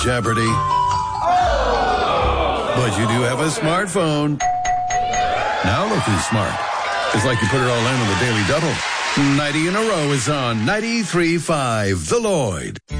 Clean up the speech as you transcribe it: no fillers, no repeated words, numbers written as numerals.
Jeopardy! But you do have a smartphone. Now look who's smart. It's like you put it all in on the Daily Double. 90 in a row is on 93.5 The Lloyd.